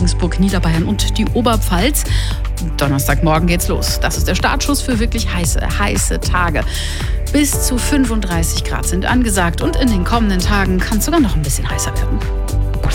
Regensburg, Niederbayern und die Oberpfalz. Donnerstagmorgen geht's los. Das ist der Startschuss für wirklich heiße Tage. Bis zu 35 Grad sind angesagt und in den kommenden Tagen kann es sogar noch ein bisschen heißer werden.